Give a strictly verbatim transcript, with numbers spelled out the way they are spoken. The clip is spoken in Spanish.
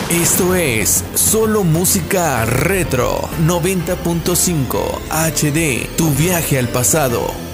Esto es Solo Música Retro noventa punto cinco H D, tu viaje al pasado.